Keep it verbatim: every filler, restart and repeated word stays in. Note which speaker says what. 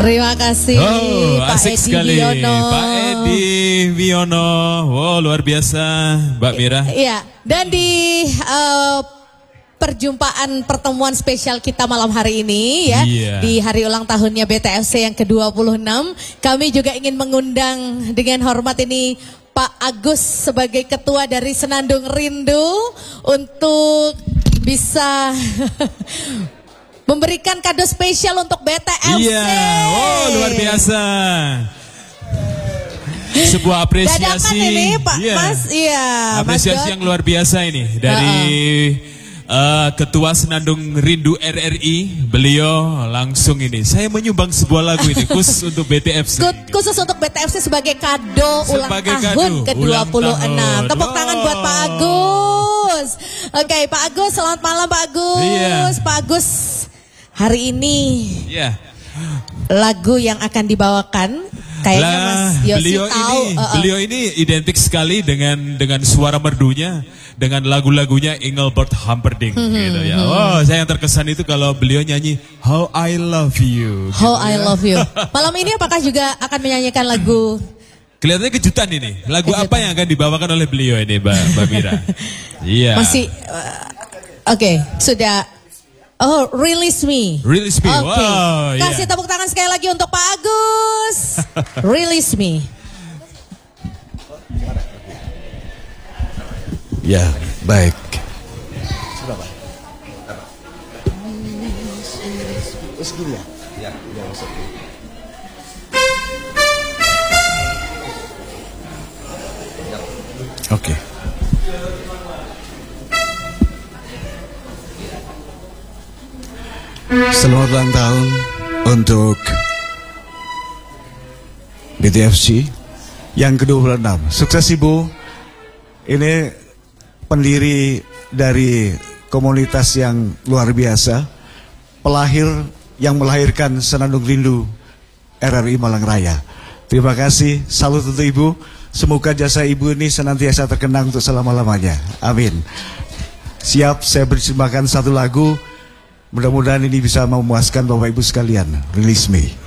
Speaker 1: Terima kasih
Speaker 2: oh,
Speaker 1: Pak
Speaker 2: asik
Speaker 1: Edi
Speaker 2: sekali.
Speaker 1: Wiono.
Speaker 2: Pak Edi Wiono. Wow, luar biasa Mbak Mira.
Speaker 1: Iya, dan di uh, perjumpaan pertemuan spesial kita malam hari ini ya,
Speaker 2: yeah.
Speaker 1: di hari ulang tahunnya B T F C yang ke dua puluh enam, kami juga ingin mengundang dengan hormat ini Pak Agus sebagai ketua dari Senandung Rindu untuk bisa memberikan kado spesial untuk B T F C.
Speaker 2: Iya, oh luar biasa. Sebuah apresiasi.
Speaker 1: Dadakan ini Pak
Speaker 2: iya.
Speaker 1: Mas, iya.
Speaker 2: Apresiasi
Speaker 1: Mas
Speaker 2: yang luar biasa ini dari uh -uh. uh, Ketua Senandung Rindu R R I. Beliau langsung ini, saya menyumbang sebuah lagu ini khusus untuk B T F C.
Speaker 1: Khusus untuk B T F C sebagai kado ulang
Speaker 2: sebagai
Speaker 1: tahun
Speaker 2: kado,
Speaker 1: ke dua puluh enam. Tepuk
Speaker 2: wow.
Speaker 1: tangan buat Pak Agus. Oke, okay, Pak Agus, selamat malam Pak Agus.
Speaker 2: Iya.
Speaker 1: Pak Agus, hari ini
Speaker 2: yeah.
Speaker 1: lagu yang akan dibawakan kayaknya
Speaker 2: lah,
Speaker 1: Mas Yosi
Speaker 2: beliau
Speaker 1: tahu.
Speaker 2: Ini,
Speaker 1: uh -uh.
Speaker 2: Beliau ini identik sekali dengan dengan suara merdunya, dengan lagu-lagunya Engelbert Humperdinck hmm, gitu ya. Hmm. Oh, saya yang terkesan itu kalau beliau nyanyi How I Love You.
Speaker 1: How
Speaker 2: gitu
Speaker 1: I
Speaker 2: ya.
Speaker 1: Love You. Malam ini apakah juga akan menyanyikan lagu?
Speaker 2: Kelihatannya kejutan ini. Lagu kejutan. Apa yang akan dibawakan oleh beliau ini, Mbak, Mbak Mira? Iya.
Speaker 1: Masih, uh, oke, okay, sudah. Oh, Release Me.
Speaker 2: Release Me,
Speaker 1: okay.
Speaker 2: wow.
Speaker 1: Kasih
Speaker 2: yeah.
Speaker 1: tepuk tangan sekali lagi untuk Pak Agus. Release Me.
Speaker 3: Ya, baik. Oke. Selamat ulang tahun untuk B T F C yang ke dua puluh enam. Sukses Ibu. Ini pendiri dari komunitas yang luar biasa, pelahir yang melahirkan Senandung Rindu R R I Malang Raya. Terima kasih, salut untuk Ibu. Semoga jasa Ibu ini senantiasa terkenang untuk selama-lamanya. Amin. Siap, saya persembahkan satu lagu. Mudah-mudahan ini bisa memuaskan Bapak Ibu sekalian. Release Me.